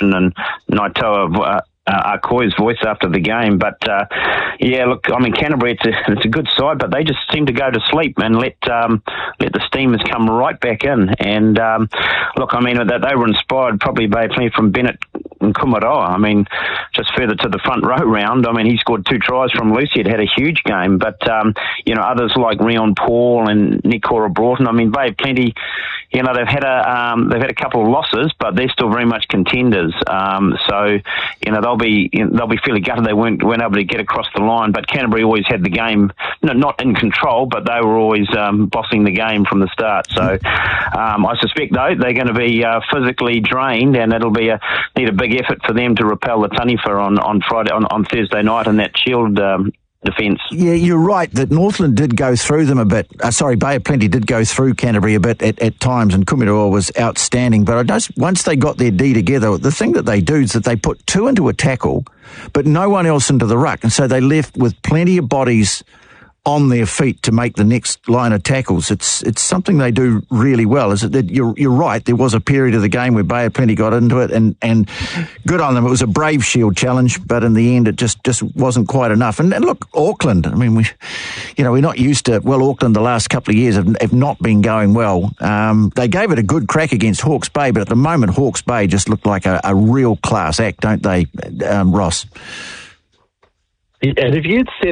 emotion and Naitoa Arkoi's voice after the game. But yeah, look, I mean, Canterbury, it's a good side, but they just seem to go to sleep and let the steamers come right back in. And look, I mean, they were inspired probably by plenty from Bennett and Kumaroa. I mean, just further to the front row round, I mean, he scored 2 tries from Lucy. It had a huge game, but you know, others like Rion Paul and Nick Broughton, I mean, Bay of Plenty, you know, they've had a couple of losses, but they're still very much contenders. So, you know, they'll be fairly gutted they weren't able to get across the line. But Canterbury always had the game, not in control, but they were always bossing the game from the start. So, I suspect though they're going to be physically drained, and it'll be need a big effort for them to repel the Taniwha on Thursday night in that Shield defence. Yeah, you're right that Northland did go through them a bit. Bay of Plenty did go through Canterbury a bit at times, and Kumaroa was outstanding. But I know once they got their D together, the thing that they do is that they put 2 into a tackle, but no one else into the ruck. And so they left with plenty of bodies on their feet to make the next line of tackles. It's something they do really well. Is it that you're right? There was a period of the game where Bay of Plenty got into it, and good on them. It was a brave Shield challenge, but in the end, it just wasn't quite enough. And look, Auckland. I mean, we're not used to. Well, Auckland the last couple of years have not been going well. They gave it a good crack against Hawke's Bay, but at the moment, Hawke's Bay just looked like a real class act, don't they, Ross? And if you'd said